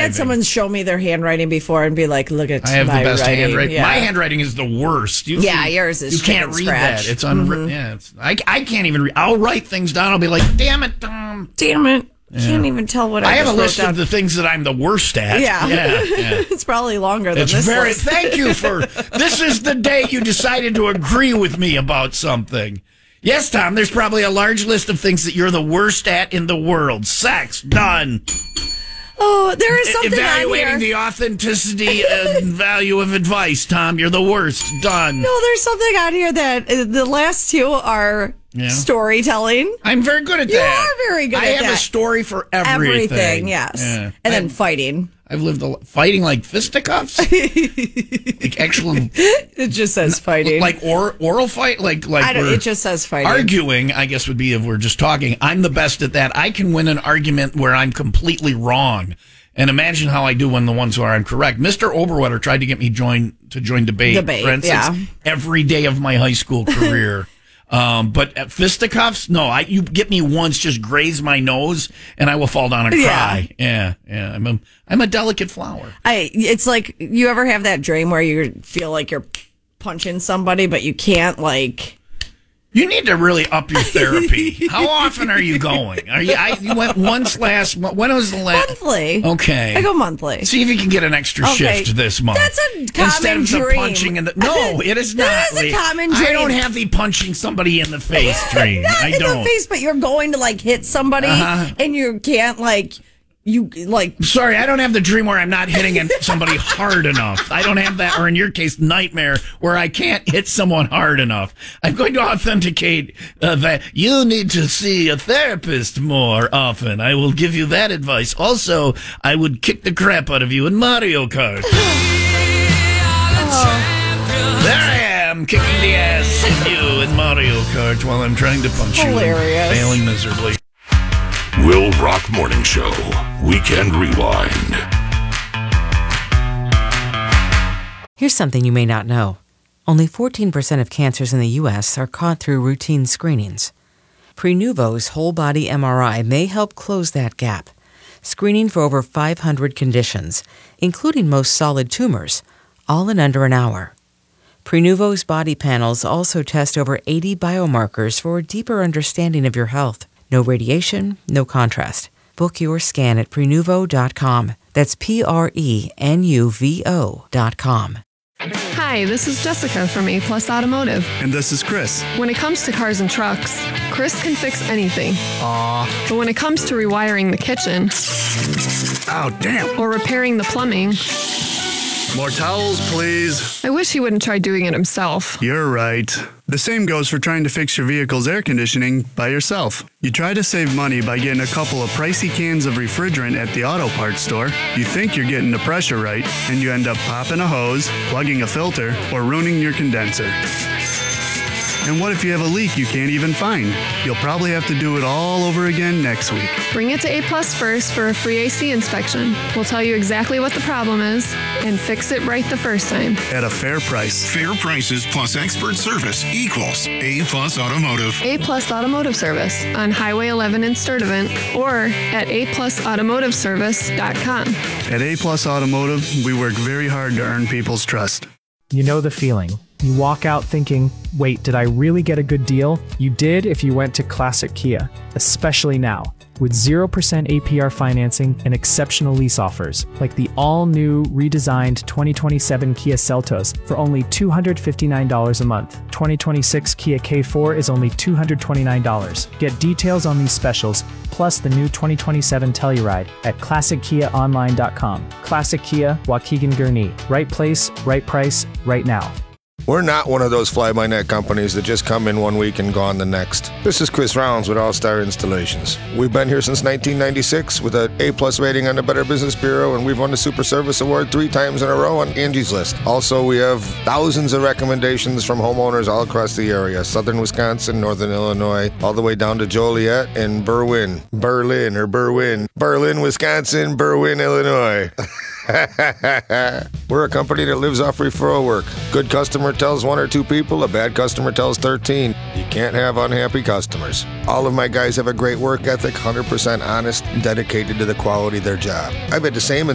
had someone show me their handwriting before and be like, look at my I have the best writing. handwriting. Yeah. My handwriting is the worst. Yours is you can't read scratch. that. It's unwritten. Yeah, I can't even read. I'll write things down. I'll be like, damn it, Tom. Damn it. Can't even tell what I have a just list wrote down. of the things that I'm the worst at. Yeah. Yeah. It's probably longer than It's this very. list. Thank you for. This is the day you decided to agree with me about something. Yes, Tom. There's probably a large list of things that you're the worst at in the world. Sex, done. Oh, there is something Evaluating on here. the authenticity and value of advice, Tom. You're the worst. Done. No, there's something on here that the last two are storytelling. I'm very good at that. You are very good I at have that. a story for everything. Everything, yes. Yeah. And then fighting. I've lived fighting like fisticuffs, like actual. It just says fighting. Like oral fight, like I don't. It just says fighting. Arguing, I guess, would be if we're just talking. I'm the best at that. I can win an argument where I'm completely wrong. And imagine how I do when the ones where I'm correct. Mr. Oberwetter tried to get me to join debate, for instance, every day of my high school career. But at fisticuffs, no. You get me once, just graze my nose, and I will fall down and cry. Yeah. I'm a delicate flower. It's like, you ever have that dream where you feel like you're punching somebody, but you can't, like. You need to really up your therapy. How often are you going? You went once when was the last? Monthly. Okay. I go monthly. See if you can get an extra shift this month. That's a common Instead of dream. The punching no, it is not. That is a common dream. I don't have the punching somebody in the face dream. Not I in don't. the face, but you're going to like hit somebody and you can't Sorry, I don't have the dream where I'm not hitting somebody hard enough. I don't have that, or in your case, nightmare, where I can't hit someone hard enough. I'm going to authenticate that you need to see a therapist more often. I will give you that advice. Also, I would kick the crap out of you in Mario Kart. There I am, kicking the ass of you in Mario Kart while I'm trying to punch you and failing miserably. Will Rock Morning Show, Weekend Rewind. Here's something you may not know. Only 14% of cancers in the U.S. are caught through routine screenings. Prenuvo's whole body MRI may help close that gap, screening for over 500 conditions, including most solid tumors, all in under an hour. Prenuvo's body panels also test over 80 biomarkers for a deeper understanding of your health. No radiation, no contrast. Book your scan at Prenuvo.com. That's Prenuvo.com. Hi, this is Jessica from A Plus Automotive. And this is Chris. When it comes to cars and trucks, Chris can fix anything. Aw. But when it comes to rewiring the kitchen, Oh, damn. or repairing the plumbing, More towels, please. I wish he wouldn't try doing it himself. You're right. The same goes for trying to fix your vehicle's air conditioning by yourself. You try to save money by getting a couple of pricey cans of refrigerant at the auto parts store. You think you're getting the pressure right, and you end up popping a hose, plugging a filter, or ruining your condenser. And what if you have a leak you can't even find? You'll probably have to do it all over again next week. Bring it to A Plus first for a free AC inspection. We'll tell you exactly what the problem is and fix it right the first time. At a fair price. Fair prices plus expert service equals A Plus Automotive. A Plus Automotive Service on Highway 11 in Sturtevant or at aplusautomotiveservice.com. At A Plus Automotive, we work very hard to earn people's trust. You know the feeling. You walk out thinking, wait, did I really get a good deal? You did if you went to Classic Kia, especially now, with 0% APR financing and exceptional lease offers, like the all-new, redesigned 2027 Kia Seltos for only $259 a month. 2026 Kia K4 is only $229. Get details on these specials, plus the new 2027 Telluride at ClassicKiaOnline.com. Classic Kia, Waukegan Gurnee. Right place, right price, right now. We're not one of those fly-by-night companies that just come in one week and gone the next. This is Chris Rounds with All-Star Installations. We've been here since 1996 with an A-plus rating on the Better Business Bureau, and we've won the Super Service Award 3 times in a row on Angie's List. Also, we have thousands of recommendations from homeowners all across the area, southern Wisconsin, northern Illinois, all the way down to Joliet and Berwyn, Wisconsin, Berwyn, Illinois. We're a company that lives off referral work. Good customer tells 1 or 2 people, a bad customer tells 13. You can't have unhappy customers. All of my guys have a great work ethic, 100% honest, and dedicated to the quality of their job. I've had the same